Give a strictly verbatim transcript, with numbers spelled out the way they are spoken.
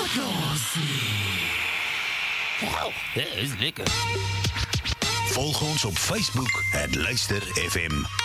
Wauw, dat is lekker. Volg ons op Facebook, het Luister F M.